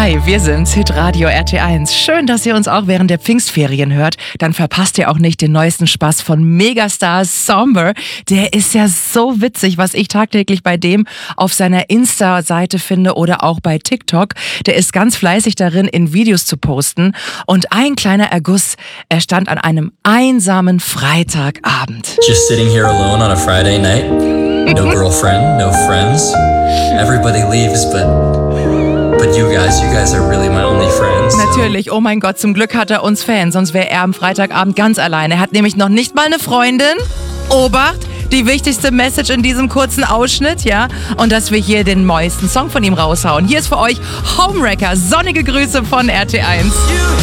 Hi, wir sind's, Hitradio RT1. Schön, dass ihr uns auch während der Pfingstferien hört. Dann verpasst ihr auch nicht den neuesten Spaß von Megastar Somber. Der ist ja so witzig, was ich tagtäglich bei dem auf seiner Insta-Seite finde oder auch bei TikTok. Der ist ganz fleißig darin, in Videos zu posten. Und ein kleiner Erguss, er stand an einem einsamen Freitagabend. Just sitting here alone on a Friday night. No girlfriend, no friends. Everybody leaves, but you guys are really my only friends. So. Natürlich, oh mein Gott, zum Glück hat er uns Fans, sonst wäre er am Freitagabend ganz alleine. Er hat nämlich noch nicht mal eine Freundin. Obacht, die wichtigste Message in diesem kurzen Ausschnitt, ja? Und dass wir hier den neuesten Song von ihm raushauen. Hier ist für euch Homewrecker, sonnige Grüße von RT1.